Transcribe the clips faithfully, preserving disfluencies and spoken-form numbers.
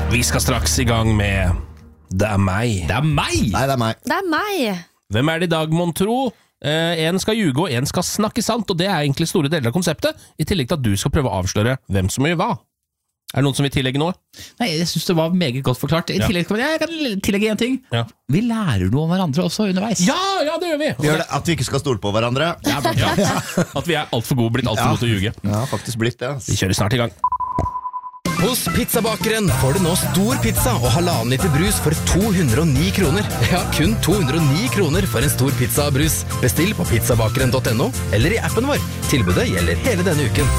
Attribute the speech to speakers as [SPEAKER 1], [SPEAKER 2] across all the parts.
[SPEAKER 1] Vi skal straks i gang med Det er meg.
[SPEAKER 2] Det er meg!
[SPEAKER 3] Nei, det er meg.
[SPEAKER 4] Det er meg.
[SPEAKER 1] Hvem er det i dag, mon tro? Eh, en skal ljuge, og en skal snakke sant, og det er egentlig store deler av konseptet, i tillegg til at du skal prøve å avsløre hvem som gjør hva. Er det noen som vil tillegge noe?
[SPEAKER 2] Nei, jeg synes det var meget godt forklart. I
[SPEAKER 1] Ja.
[SPEAKER 2] tillegg kan jeg kan tillegge en ting.
[SPEAKER 1] Ja.
[SPEAKER 2] Vi lærer noe om hverandre også underveis.
[SPEAKER 1] Ja, ja, det gjør vi!
[SPEAKER 3] Vi gjør det at vi ikke skal stole på hverandre.
[SPEAKER 2] Ja, blant annet.
[SPEAKER 1] Ja. At vi er alt for gode, blitt alt for
[SPEAKER 3] Ja.
[SPEAKER 1] gode til å ljuge.
[SPEAKER 3] Ja, faktisk blitt det.
[SPEAKER 1] Vi kjører snart i gang.
[SPEAKER 5] Hos Pizzabakeren får du nå stor pizza og halvannen liter brus for to hundre og ni kroner. Ja, kun to hundre og ni kroner for en stor pizza og brus. Bestill på pizzabakeren punktum no eller i appen vår. Tilbudet gjelder hele denne uken.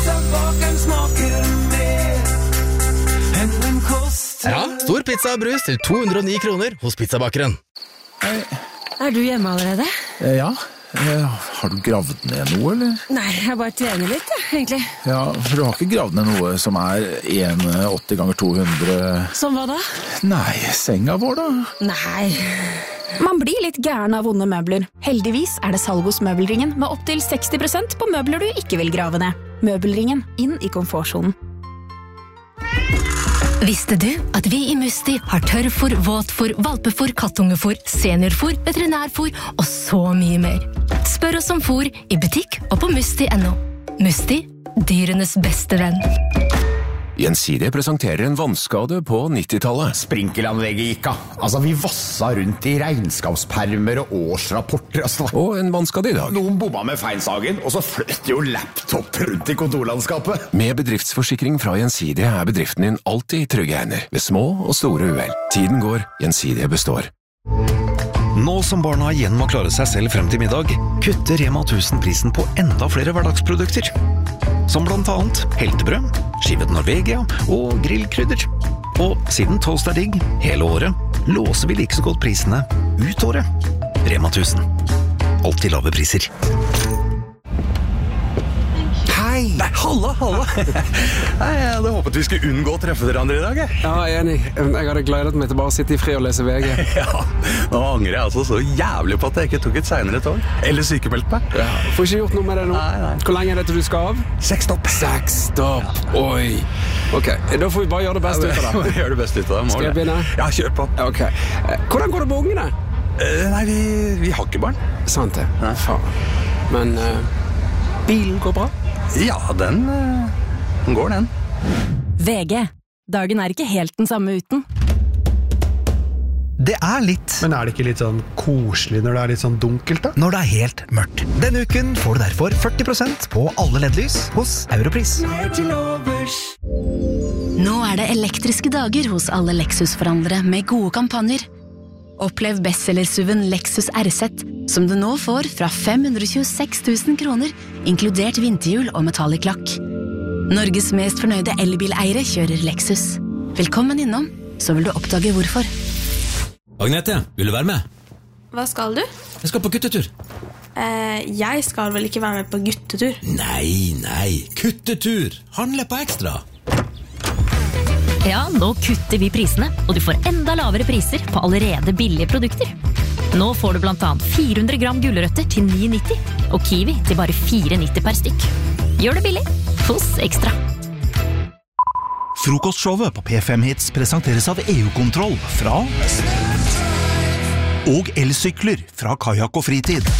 [SPEAKER 5] Ja, stor pizza og brus til to hundre og ni kroner hos Pizzabakeren.
[SPEAKER 4] Er du hjemme allerede?
[SPEAKER 6] Ja, eh, har du gravd ned noe, eller?
[SPEAKER 4] Nei, jeg bare trener litt, jeg, egentlig.
[SPEAKER 6] Ja, for du har ikke gravd ned noe som er en komma åtti ganger to hundre...
[SPEAKER 4] Som hva da?
[SPEAKER 6] Nei, senga vår da?
[SPEAKER 4] Nei.
[SPEAKER 7] Man blir litt gæren av vonde møbler. Heldigvis er det salg hos Møbelringen med opp til seksti prosent på møbler du ikke vil grave ned. Møbelringen, inn i komfortzonen.
[SPEAKER 8] Visste du at vi i Musti har tørrfôr, våtfôr, valpefôr, kattungefôr, seniorfôr, veterinærfôr og så mye mer? Spør oss om fôr i butikk og på musti punktum no. Musti, dyrenes beste venn.
[SPEAKER 9] Gjensidige presenterer en vannskade på nittitallet.
[SPEAKER 10] Sprinkelanlegget gikk av. Altså, vi vassa rundt i regnskapspermer og årsrapporter. Altså.
[SPEAKER 9] Og en vannskade i dag.
[SPEAKER 10] Noen bomma med feilsagen, og så fløtt jo laptop rundt i kontorlandskapet.
[SPEAKER 9] Med bedriftsforsikring fra Gjensidige er bedriften din alltid i trygge hender, ved små og store uhell. Tiden går, Gjensidige består.
[SPEAKER 11] Nå som barna igjen må klare seg selv frem til middag, kutter Rema tusen prisen på enda flere hverdagsprodukter. Som blant annet heltebrød, skivet Norvegia og grillkrydder. Og siden toast er digg hele året, låser vi like så godt prisene ut året. Rema tusen. Alltid lave priser.
[SPEAKER 5] Hei!
[SPEAKER 11] Nei, halla, halla! Nei, jeg hadde håpet vi skulle unngå å treffe dere andre i dag, jeg.
[SPEAKER 12] Ja, jeg er enig. Jeg hadde gledet meg til bare å sitte i fri og lese V G.
[SPEAKER 11] Ja, nå angrer jeg altså så jævlig på at jeg ikke tok et senere tog. Eller sykemeldt meg.
[SPEAKER 12] Ja, får ikke gjort noe med det nå.
[SPEAKER 11] Nei, nei.
[SPEAKER 12] Hvor lenge er det til du skal av?
[SPEAKER 11] Seks stopp.
[SPEAKER 12] Seks stopp. Oi. Ok, da får vi bare gjøre det beste ut av det.
[SPEAKER 11] Gjør det beste ut av det.
[SPEAKER 12] Skal jeg begynne?
[SPEAKER 11] Ja, kjør på.
[SPEAKER 12] Ok. Hvordan går det med ungene?
[SPEAKER 11] Uh, nei, vi, vi har ikke barn.
[SPEAKER 12] Sant det. Nei. Faen. Men uh, bilen går bra?
[SPEAKER 11] Ja, den, den går den.
[SPEAKER 7] V G. Dagen er ikke helt den samme uten.
[SPEAKER 11] Det er litt.
[SPEAKER 13] Men er det ikke litt sånn koselig når det er litt sånn dunkelt da?
[SPEAKER 11] Når det er helt mørkt. Denne uken får du derfor førti prosent på alle L E D-lys hos Europris.
[SPEAKER 8] Nå er det elektriske dager hos alle Lexus-forhandlere med gode kampanjer. Opplev bestsellersuven Lexus R Z, som du nå får fra fem hundre og tjueseks tusen kroner, inkludert vinterhjul og metallic lakk. Norges mest fornøyde elbileiere kjører Lexus. Velkommen innom, så vil du oppdage hvorfor.
[SPEAKER 14] Agnete, vil du være med?
[SPEAKER 15] Hva skal du?
[SPEAKER 14] Jeg skal på guttetur.
[SPEAKER 15] Eh, jeg skal vel ikke være med på guttetur?
[SPEAKER 14] Nei, nei, kuttetur. Handle på ekstra.
[SPEAKER 16] Ja, nå kutter vi prisene, og du får enda lavere priser på allerede billige produkter. Nå får du blant annet fire hundre gram gulrøtter til ni nitti, og kiwi til bare fire nitti per stykk. Gjør det billig hos Ekstra.
[SPEAKER 17] Frokostshowet på P fem Hits presenteres av E U-kontroll fra og elsykler fra Kajak og Fritid.